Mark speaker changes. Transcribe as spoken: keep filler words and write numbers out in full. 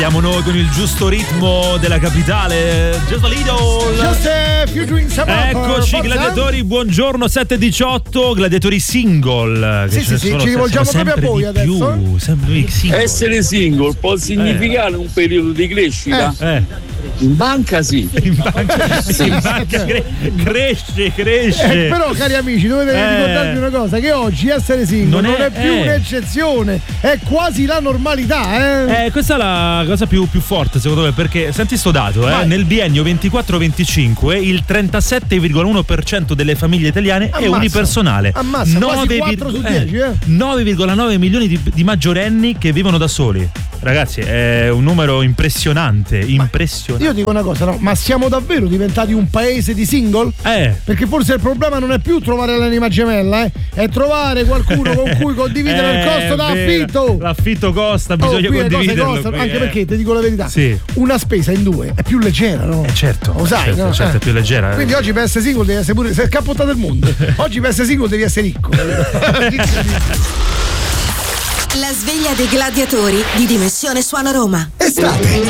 Speaker 1: Siamo noi con il giusto ritmo della capitale. Just a little.
Speaker 2: Just a few drinks about.
Speaker 1: Eccoci, gladiatori, buongiorno. sette diciotto, gladiatori single.
Speaker 2: Sì, sì, sì, ci rivolgiamo proprio a voi adesso.
Speaker 1: Più, sempre single.
Speaker 3: Essere single può significare eh. un periodo di crescita?
Speaker 1: Eh. eh.
Speaker 3: In banca sì.
Speaker 1: In banca, sì, in banca cre- cresce, cresce.
Speaker 2: Eh, però, cari amici, dovete eh. ricordarvi una cosa: che oggi essere single non, non è, è più eh. un'eccezione, è quasi la normalità, eh.
Speaker 1: Eh, questa è la cosa più, più forte, secondo me, perché senti sto dato, eh, nel biennio ventiquattro venticinque il trentasette virgola uno per cento delle famiglie italiane
Speaker 2: Ammazza.
Speaker 1: è unipersonale.
Speaker 2: Ammazza, nove, quattro su dieci, eh.
Speaker 1: nove virgola nove milioni di, di maggiorenni che vivono da soli. Ragazzi, è un numero impressionante, impressionante.
Speaker 2: Io dico una cosa, no, ma siamo davvero diventati un paese di single?
Speaker 1: Eh.
Speaker 2: Perché forse il problema non è più trovare l'anima gemella, eh, è trovare qualcuno con cui condividere
Speaker 1: eh,
Speaker 2: il costo d'affitto.
Speaker 1: L'affitto costa, bisogna
Speaker 2: oh,
Speaker 1: condividerlo.
Speaker 2: Costano,
Speaker 1: qui,
Speaker 2: anche
Speaker 1: eh.
Speaker 2: perché ti dico la verità,
Speaker 1: sì.
Speaker 2: una spesa in due è più leggera, no?
Speaker 1: Eh certo,
Speaker 2: lo sai,
Speaker 1: certo,
Speaker 2: no?
Speaker 1: certo,
Speaker 2: eh.
Speaker 1: è più leggera.
Speaker 2: Quindi oggi per essere single devi essere pure, sei scappottato del mondo. Oggi per essere single devi essere ricco.
Speaker 4: La sveglia dei gladiatori di Dimensione Suona Roma.
Speaker 5: Estate,